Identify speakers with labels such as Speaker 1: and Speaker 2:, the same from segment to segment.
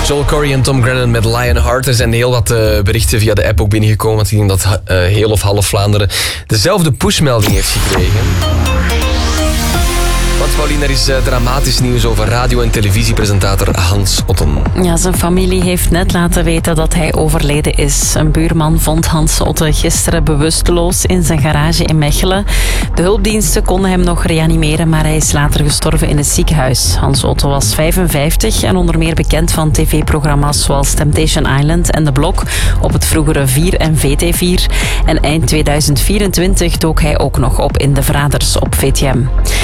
Speaker 1: Joel Corey en Tom Grennan met Lionheart. Er zijn heel wat berichten via de app ook binnengekomen. Want ik denk dat heel of half Vlaanderen dezelfde pushmelding heeft gekregen. Want Paulien, er is dramatisch nieuws over radio- en televisiepresentator Hans Otten.
Speaker 2: Ja, zijn familie heeft net laten weten dat hij overleden is. Een buurman vond Hans Otten gisteren bewusteloos in zijn garage in Mechelen. De hulpdiensten konden hem nog reanimeren, maar hij is later gestorven in het ziekenhuis. Hans Otten was 55 en onder meer bekend van tv-programma's zoals Temptation Island en De Blok op het vroegere 4 en VT4. En eind 2024 dook hij ook nog op in De Verraders op VTM.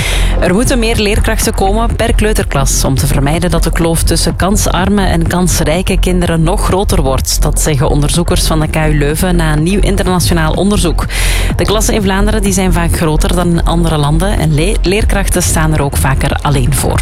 Speaker 2: Er moeten meer leerkrachten komen per kleuterklas om te vermijden dat de kloof tussen kansarme en kansrijke kinderen nog groter wordt. Dat zeggen onderzoekers van de KU Leuven na een nieuw internationaal onderzoek. De klassen in Vlaanderen die zijn vaak groter dan in andere landen en leerkrachten staan er ook vaker alleen voor.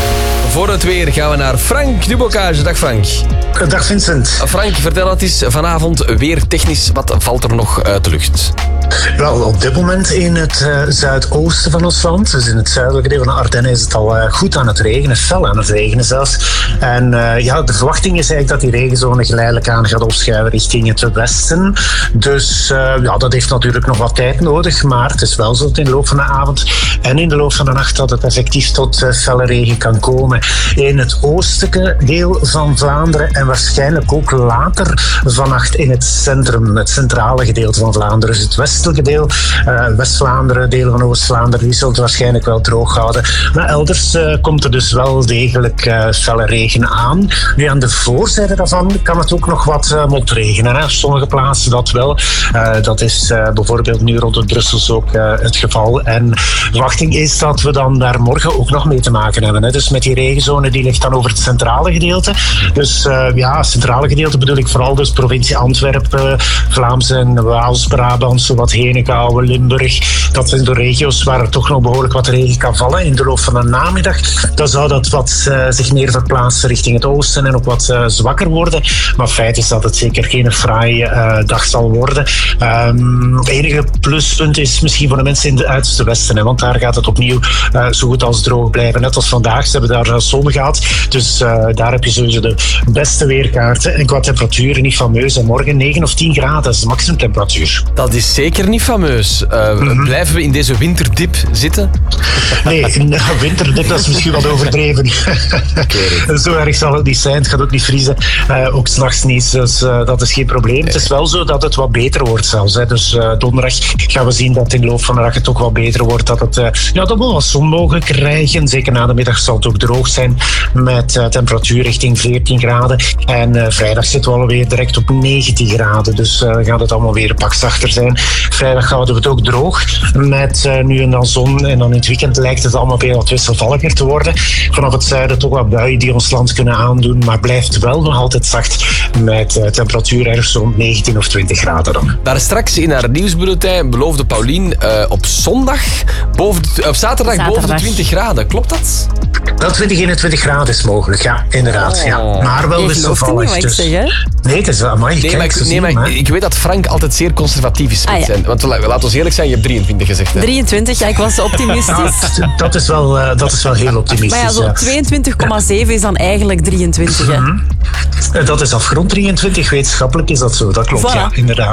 Speaker 1: Voor het weer gaan we naar Frank Dubocage. Dag Frank.
Speaker 3: Dag Vincent.
Speaker 1: Frank, vertel het eens vanavond weer technisch. Wat valt er nog uit de lucht?
Speaker 3: Wel, op dit moment in het zuidoosten van ons land, dus in het zuidelijke deel van de Ardennen, is het al goed aan het regenen, fel aan het regenen zelfs. En de verwachting is eigenlijk dat die regenzone geleidelijk aan gaat opschuiven richting het westen. Dus dat heeft natuurlijk nog wat tijd nodig, maar het is wel zo dat in de loop van de avond en in de loop van de nacht dat het effectief tot felle regen kan komen. In het oostelijke deel van Vlaanderen en waarschijnlijk ook later vannacht in het centrum, het centrale gedeelte van Vlaanderen. Dus het westelijke deel, West-Vlaanderen, delen van Oost-Vlaanderen, die zullen het waarschijnlijk wel droog houden. Maar elders komt er dus wel degelijk felle regen aan. Nu aan de voorzijde daarvan kan het ook nog wat motregenen. Hè. Op sommige plaatsen dat wel. Dat is bijvoorbeeld nu rond het Brussels ook het geval. En de verwachting is dat we dan daar morgen ook nog mee te maken hebben. Hè. Dus met die regenzone die ligt dan over het centrale gedeelte. Dus het centrale gedeelte bedoel ik vooral dus provincie Antwerpen, Vlaams en Waals-Brabant, zowat Henegouwen, Limburg. Dat zijn de regio's waar er toch nog behoorlijk wat regen kan vallen. In de loop van de namiddag dan zou dat wat zich meer verplaatsen richting het oosten en ook wat zwakker worden. Maar feit is dat het zeker geen fraaie dag zal worden. Het enige pluspunt is misschien voor de mensen in het uiterste westen. Hè, want daar gaat het opnieuw zo goed als droog blijven. Net als vandaag, ze hebben daar zon gehad. Dus daar heb je sowieso de beste weerkaarten. En qua temperatuur niet fameus. En morgen 9 of 10 graden, dat is de maximumtemperatuur.
Speaker 1: Dat is zeker niet fameus. Blijven we in deze winterdip zitten?
Speaker 3: Nee, in de winterdip dat is misschien wat overdreven. Zo erg zal het niet zijn. Het gaat ook niet vriezen. Ook 's nachts niet. Dus dat is geen probleem. Het is wel zo dat het wat beter wordt zelfs. Hè. Dus donderdag gaan we zien dat in de loop van de dag het toch wat beter wordt. Dat we wat zon mogen krijgen. Zeker na de middag zal het ook droog zijn. Met temperatuur richting 14 graden. En vrijdag zitten we alweer direct op 19 graden. Dus gaat het allemaal weer pak zachter zijn. Vrijdag houden we het ook droog. Met nu en dan zon. En dan in het weekend lijkt het allemaal weer wat wisselvalliger te worden. Vanaf het zuiden toch wat buien die ons land kunnen aandoen. Maar blijft wel nog altijd zacht. Met temperatuur ergens rond 19 of 20 graden dan.
Speaker 1: Daar straks in haar nieuwsbulletin beloofde Paulien op zaterdag boven de 20 graden. Klopt dat?
Speaker 3: Wel 20, 21 graden is mogelijk, ja, inderdaad. Ja. Maar wel wisselvallig. Dus... Nee, het is wel amai.
Speaker 1: Ik weet dat Frank altijd zeer conservatief is met zijn. Want laten we eerlijk zijn, je hebt 23 gezegd. Hè?
Speaker 2: 23, ja, ik was optimistisch.
Speaker 3: Ja, dat is wel heel optimistisch.
Speaker 2: Maar ja, zo 22,7 is dan eigenlijk 23. Hè?
Speaker 3: Dat is afgrond 23, wetenschappelijk is dat zo. Dat klopt, voilà. Ja, inderdaad.